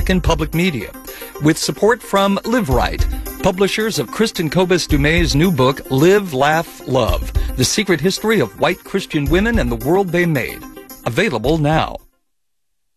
Vatican Public Media, with support from Live Right, publishers of Kristen Kobus Dumais' new book, Live, Laugh, Love, The Secret History of White Christian Women and the World They Made. Available now.